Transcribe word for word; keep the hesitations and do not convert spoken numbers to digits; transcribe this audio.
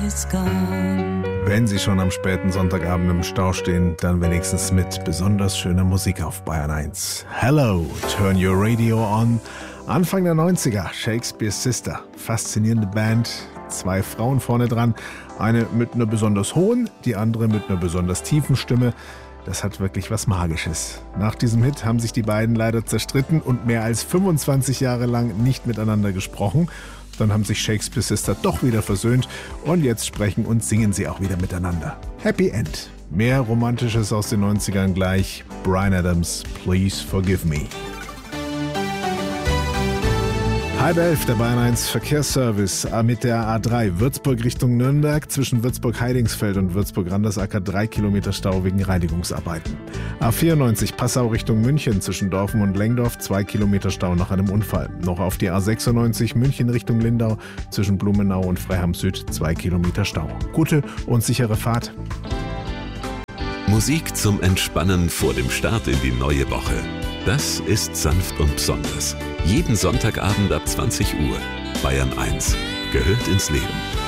is gone. Wenn Sie schon am späten Sonntagabend im Stau stehen, dann wenigstens mit besonders schöner Musik auf Bayern eins. Hello, turn your radio on. Anfang der neunziger, Shakespeare's Sister. Faszinierende Band, zwei Frauen vorne dran. Eine mit einer besonders hohen, die andere mit einer besonders tiefen Stimme. Das hat wirklich was Magisches. Nach diesem Hit haben sich die beiden leider zerstritten und mehr als fünfundzwanzig Jahre lang nicht miteinander gesprochen. Dann haben sich Shakespeare's Sister doch wieder versöhnt und jetzt sprechen und singen sie auch wieder miteinander. Happy End. Mehr Romantisches aus den neunzigern gleich. Bryan Adams, Please Forgive Me. Halb elf, der Bayern eins Verkehrsservice mit der A drei Würzburg Richtung Nürnberg, zwischen Würzburg-Heidingsfeld und Würzburg-Randersacker drei Kilometer Stau wegen Reinigungsarbeiten. A vierundneunzig Passau Richtung München, zwischen Dorfen und Lengdorf zwei Kilometer Stau nach einem Unfall. Noch auf die A sechsundneunzig München Richtung Lindau, zwischen Blumenau und Freiham Süd zwei Kilometer Stau. Gute und sichere Fahrt. Musik zum Entspannen vor dem Start in die neue Woche. Das ist sanft und besonders. Jeden Sonntagabend ab zwanzig Uhr. Bayern eins gehört ins Leben.